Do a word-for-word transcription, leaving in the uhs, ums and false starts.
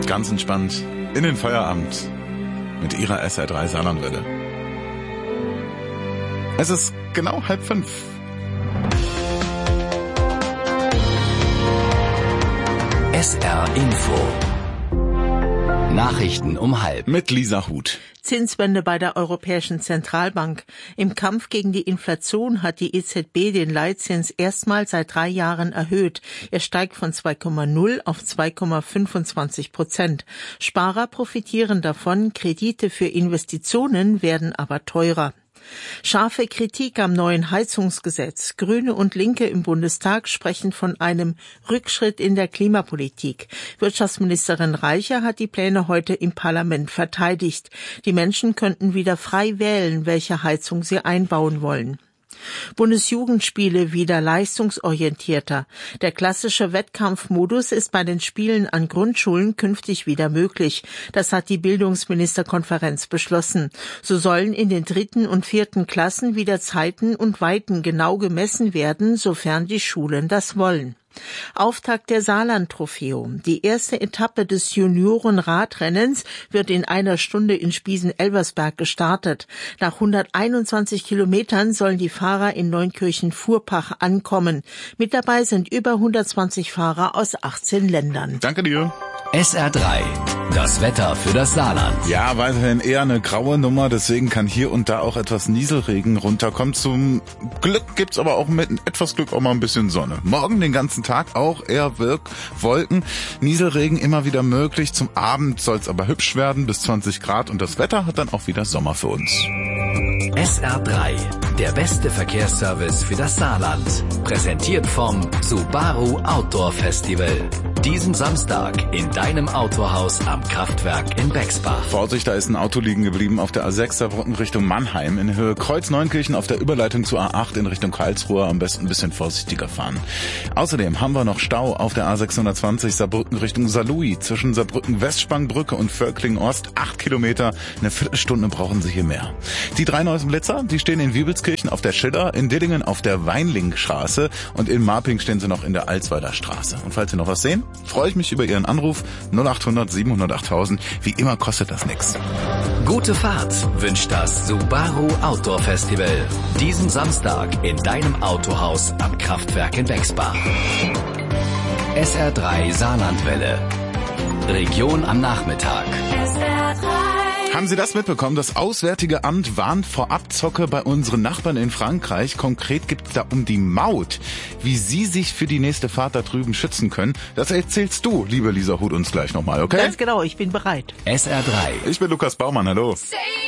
ganz entspannt in den Feierabend mit ihrer S R drei Saarlandwelle. Es ist genau halb fünf. S R Info. Nachrichten um halb. Mit Lisa Huth. Zinswende bei der Europäischen Zentralbank. Im Kampf gegen die Inflation hat die E Z B den Leitzins erstmals seit drei Jahren erhöht. Er steigt von zwei Komma null auf zwei Komma fünfundzwanzig Prozent. Sparer profitieren davon, Kredite für Investitionen werden aber teurer. Scharfe Kritik am neuen Heizungsgesetz. Grüne und Linke im Bundestag sprechen von einem Rückschritt in der Klimapolitik. Wirtschaftsministerin Reiche hat die Pläne heute im Parlament verteidigt. Die Menschen könnten wieder frei wählen, welche Heizung sie einbauen wollen. Bundesjugendspiele wieder leistungsorientierter. Der klassische Wettkampfmodus ist bei den Spielen an Grundschulen künftig wieder möglich. Das hat die Bildungsministerkonferenz beschlossen. So sollen in den dritten und vierten Klassen wieder Zeiten und Weiten genau gemessen werden, sofern die Schulen das wollen. Auftakt der Saarland-Trofeo. Die erste Etappe des Junioren-Radrennens wird in einer Stunde in Spiesen-Elversberg gestartet. Nach hunderteinundzwanzig Kilometern sollen die Fahrer in Neunkirchen-Furpach ankommen. Mit dabei sind über hundertzwanzig Fahrer aus achtzehn Ländern. Danke dir. S R drei. Das Wetter für das Saarland. Ja, weiterhin eher eine graue Nummer, deswegen kann hier und da auch etwas Nieselregen runterkommen. Zum Glück gibt's aber auch mit etwas Glück auch mal ein bisschen Sonne. Morgen den ganzen Tag auch eher Wirk Wolken, Nieselregen immer wieder möglich. Zum Abend soll's aber hübsch werden, bis zwanzig Grad, und das Wetter hat dann auch wieder Sommer für uns. S R drei. Der beste Verkehrsservice für das Saarland. Präsentiert vom Subaru Outdoor Festival. Diesen Samstag in deinem Autohaus am Kraftwerk in Bexbach. Vorsicht, da ist ein Auto liegen geblieben auf der A sechs Saarbrücken Richtung Mannheim in Höhe Kreuz-Neunkirchen auf der Überleitung zur A acht in Richtung Karlsruhe. Am besten ein bisschen vorsichtiger fahren. Außerdem haben wir noch Stau auf der A sechshundertzwanzig Saarbrücken Richtung Saarlouis zwischen Saarbrücken Westspangbrücke und Völkling Ost. Acht Kilometer, eine Viertelstunde brauchen Sie hier mehr. Die drei neuesten Blitzer, die stehen in Wiebelskirchen auf der Schiller, in Dillingen auf der Weinlingstraße und in Marping stehen sie noch in der Alsweiler Straße. Und falls Sie noch was sehen, freue ich mich über Ihren Anruf null acht hundert siebenhundert achttausend. Wie immer kostet das nichts. Gute Fahrt wünscht das Subaru Outdoor Festival. Diesen Samstag in deinem Autohaus am Kraftwerk in Bexbach. S R drei Saarlandwelle. Region am Nachmittag. S R drei. Haben Sie das mitbekommen? Das Auswärtige Amt warnt vor Abzocke bei unseren Nachbarn in Frankreich. Konkret geht es da um die Maut. Wie Sie sich für die nächste Fahrt da drüben schützen können, das erzählst du, liebe Lisa Huth, uns gleich nochmal, okay? Ganz genau, ich bin bereit. S R drei. Ich bin Lukas Baumann, hallo.